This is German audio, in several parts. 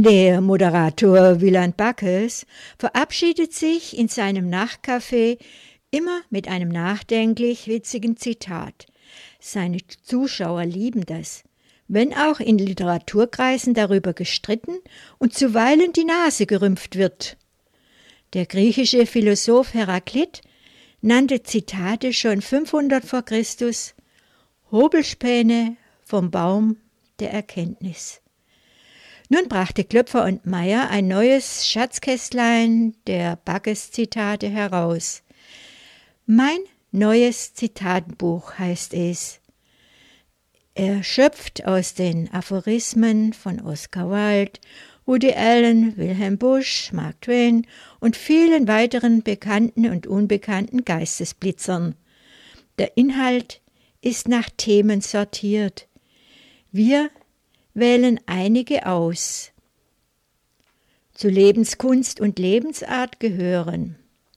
Der Moderator Wieland Backes verabschiedet sich in seinem Nachtcafé immer mit einem nachdenklich witzigen Zitat. Seine Zuschauer lieben das, wenn auch in Literaturkreisen darüber gestritten und zuweilen die Nase gerümpft wird. Der griechische Philosoph Heraklit nannte Zitate schon 500 vor Christus Hobelspäne vom Baum der Erkenntnis. Nun brachte Klöpfer und Meyer ein neues Schatzkästlein der Backes-Zitate heraus. Mein neues Zitatenbuch heißt es. Er schöpft aus den Aphorismen von Oscar Wilde, Woody Allen, Wilhelm Busch, Mark Twain und vielen weiteren bekannten und unbekannten Geistesblitzern. Der Inhalt ist nach Themen sortiert. Wir wählen einige aus. Zu Lebenskunst und Lebensart gehören: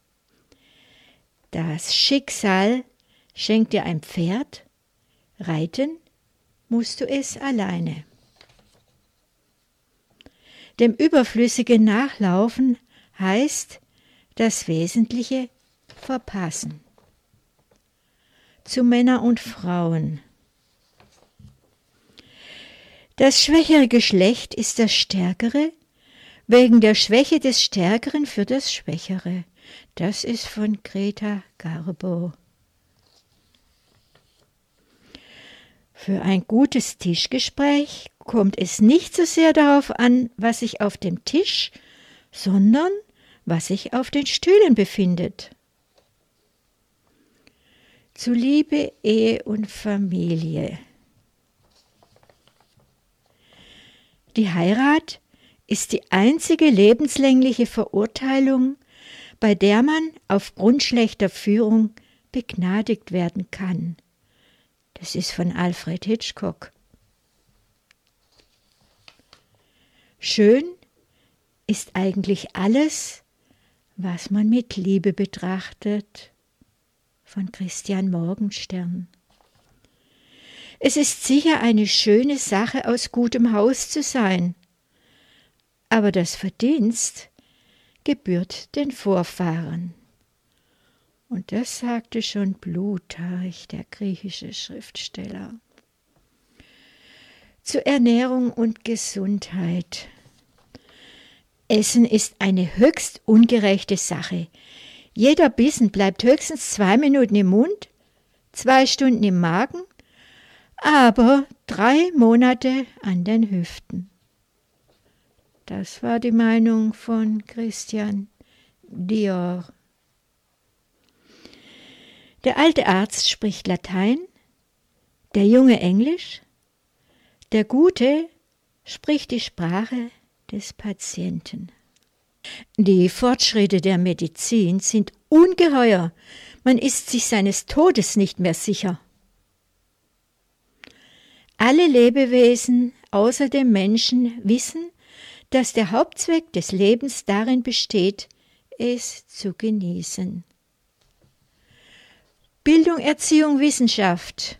Das Schicksal schenkt dir ein Pferd, reiten musst du es alleine. Dem Überflüssigen nachlaufen heißt das Wesentliche verpassen. Zu Männer und Frauen: Das schwächere Geschlecht ist das stärkere, wegen der Schwäche des Stärkeren für das Schwächere. Das ist von Greta Garbo. Für ein gutes Tischgespräch kommt es nicht so sehr darauf an, was sich auf dem Tisch, sondern was sich auf den Stühlen befindet. Zu Liebe, Ehe und Familie. Die Heirat ist die einzige lebenslängliche Verurteilung, bei der man aufgrund schlechter Führung begnadigt werden kann. Das ist von Alfred Hitchcock. Schön ist eigentlich alles, was man mit Liebe betrachtet, von Christian Morgenstern. Es ist sicher eine schöne Sache, aus gutem Haus zu sein, aber das Verdienst gebührt den Vorfahren. Und das sagte schon Plutarch, der griechische Schriftsteller. Zur Ernährung und Gesundheit. Essen ist eine höchst ungerechte Sache. Jeder Bissen bleibt höchstens 2 Minuten im Mund, 2 Stunden im Magen, aber 3 Monate an den Hüften. Das war die Meinung von Christian Dior. Der alte Arzt spricht Latein, der Junge Englisch, der Gute spricht die Sprache des Patienten. Die Fortschritte der Medizin sind ungeheuer. Man ist sich seines Todes nicht mehr sicher. Alle Lebewesen außer dem Menschen wissen, dass der Hauptzweck des Lebens darin besteht, es zu genießen. Bildung, Erziehung, Wissenschaft.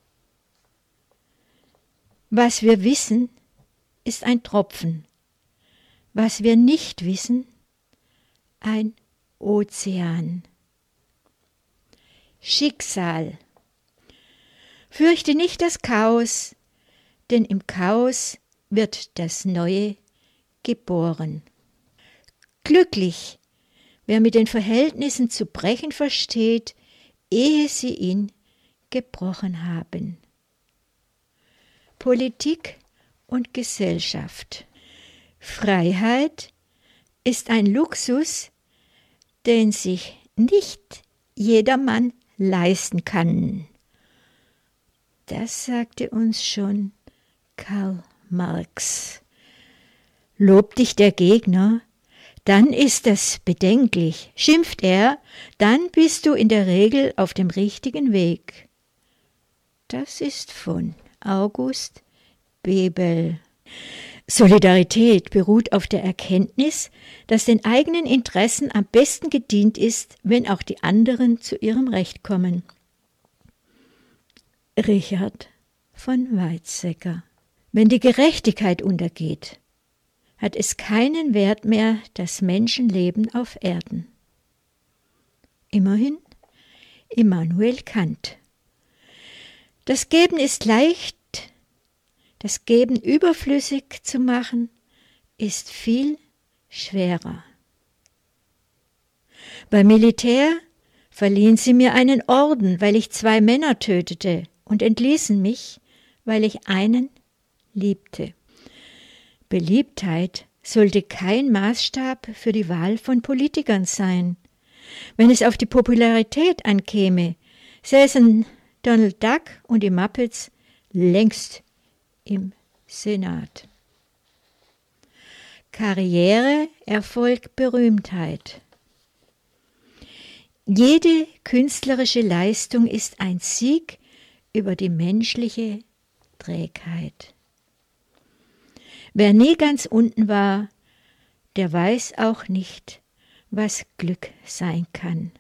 Was wir wissen, ist ein Tropfen. Was wir nicht wissen, ein Ozean. Schicksal. Fürchte nicht das Chaos, denn im Chaos wird das Neue geboren. Glücklich, wer mit den Verhältnissen zu brechen versteht, ehe sie ihn gebrochen haben. Politik und Gesellschaft. Freiheit ist ein Luxus, den sich nicht jedermann leisten kann. Das sagte uns schon Karl Marx. Lobt dich der Gegner, dann ist das bedenklich. Schimpft er, dann bist du in der Regel auf dem richtigen Weg. Das ist von August Bebel. Solidarität beruht auf der Erkenntnis, dass den eigenen Interessen am besten gedient ist, wenn auch die anderen zu ihrem Recht kommen. Richard von Weizsäcker. Wenn die Gerechtigkeit untergeht, hat es keinen Wert mehr, das Menschenleben auf Erden. Immerhin Immanuel Kant. Das Geben ist leicht, das Geben überflüssig zu machen, ist viel schwerer. Beim Militär verliehen sie mir einen Orden, weil ich 2 Männer tötete, und entließen mich, weil ich einen liebte. Beliebtheit sollte kein Maßstab für die Wahl von Politikern sein. Wenn es auf die Popularität ankäme, säßen Donald Duck und die Muppets längst im Senat. Karriere, Erfolg, Berühmtheit. Jede künstlerische Leistung ist ein Sieg über die menschliche Trägheit. Wer nie ganz unten war, der weiß auch nicht, was Glück sein kann.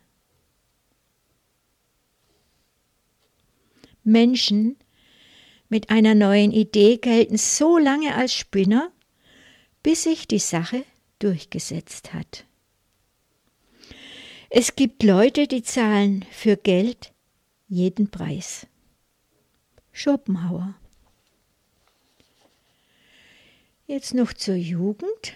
Menschen mit einer neuen Idee gelten so lange als Spinner, bis sich die Sache durchgesetzt hat. Es gibt Leute, die zahlen für Geld jeden Preis. Schopenhauer. Jetzt noch zur Jugend.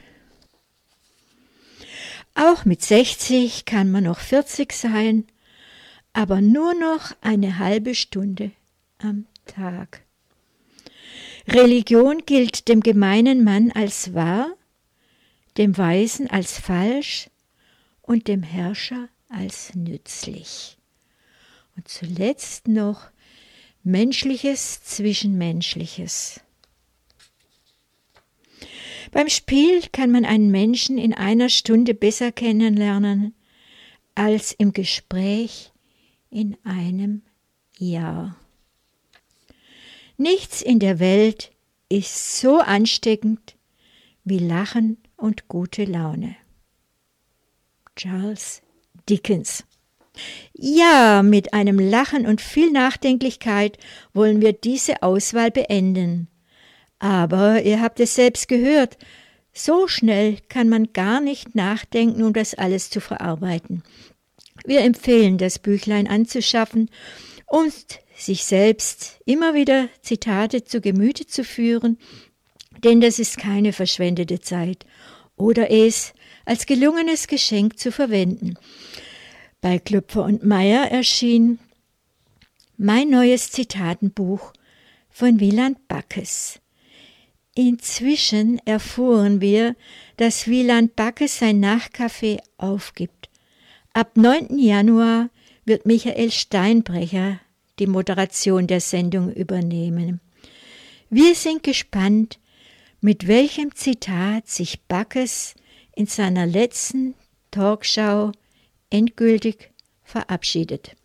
Auch mit 60 kann man noch 40 sein, aber nur noch eine halbe Stunde am Tag. Religion gilt dem gemeinen Mann als wahr, dem Weisen als falsch und dem Herrscher als nützlich. Und zuletzt noch Menschliches, Zwischenmenschliches. Beim Spiel kann man einen Menschen in einer Stunde besser kennenlernen als im Gespräch in einem Jahr. Nichts in der Welt ist so ansteckend wie Lachen und gute Laune. Charles Dickens. Ja, mit einem Lachen und viel Nachdenklichkeit wollen wir diese Auswahl beenden. Aber ihr habt es selbst gehört, so schnell kann man gar nicht nachdenken, um das alles zu verarbeiten. Wir empfehlen, das Büchlein anzuschaffen und sich selbst immer wieder Zitate zu Gemüte zu führen, denn das ist keine verschwendete Zeit, oder es als gelungenes Geschenk zu verwenden. Bei Klüpfer und Meyer erschien mein neues Zitatenbuch von Wieland Backes. Inzwischen erfuhren wir, dass Wieland Backes sein Nachtcafé aufgibt. Ab 9. Januar wird Michael Steinbrecher die Moderation der Sendung übernehmen. Wir sind gespannt, mit welchem Zitat sich Backes in seiner letzten Talkshow endgültig verabschiedet.